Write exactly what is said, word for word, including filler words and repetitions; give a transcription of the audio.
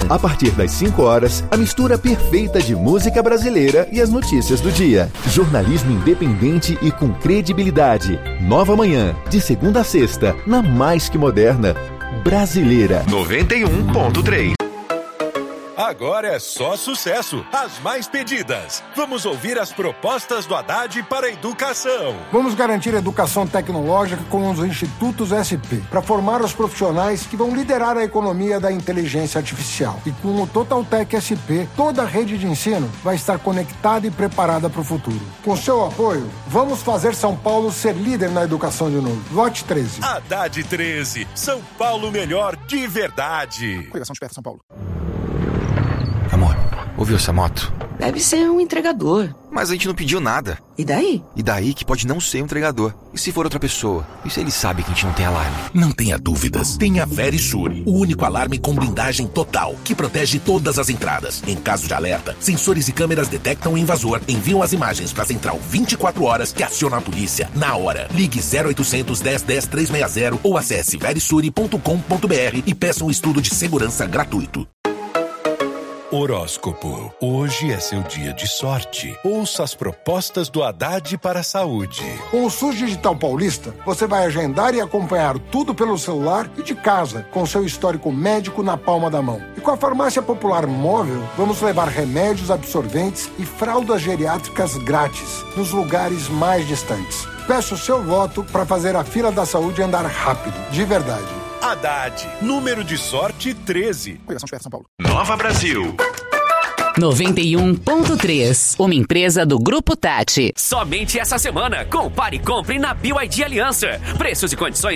A partir das cinco horas, a mistura perfeita de música brasileira e as notícias do dia. Jornalismo independente e com credibilidade. Nova Manhã, de segunda a sexta, na mais que moderna. Brasileira. noventa e um ponto três. Agora é só sucesso, as mais pedidas. Vamos ouvir as propostas do Haddad para a educação. Vamos garantir a educação tecnológica com os institutos S P, para formar os profissionais que vão liderar a economia da inteligência artificial. E com o Totaltec S P, toda a rede de ensino vai estar conectada e preparada para o futuro. Com seu apoio, vamos fazer São Paulo ser líder na educação de novo. Vote treze. Haddad treze, São Paulo melhor de verdade. Coligação de Perto São Paulo. Amor, ouviu essa moto? Deve ser um entregador. Mas a gente não pediu nada. E daí? E daí que pode não ser um entregador. E se for outra pessoa? E se ele sabe que a gente não tem alarme? Não tenha dúvidas. Tenha Verisure, o único alarme com blindagem total, que protege todas as entradas. Em caso de alerta, sensores e câmeras detectam o invasor, enviam as imagens para a central vinte e quatro horas, que aciona a polícia na hora. Ligue zero oitocentos, dez, dez, trezentos e sessenta ou acesse verisure ponto com ponto br e peça um estudo de segurança gratuito. Horóscopo. Hoje é seu dia de sorte. Ouça as propostas do Haddad para a saúde. Com o SUS Digital Paulista, você vai agendar e acompanhar tudo pelo celular e de casa, com seu histórico médico na palma da mão. E com a Farmácia Popular Móvel, vamos levar remédios, absorventes e fraldas geriátricas grátis nos lugares mais distantes. Peço o seu voto para fazer a fila da saúde andar rápido, de verdade. Haddad, número de sorte treze. Coligação de Perto São Paulo. Nova Brasil. noventa e um ponto três. Uma empresa do Grupo Tati. Somente essa semana, compare e compre na B Y D Aliança. Preços e condições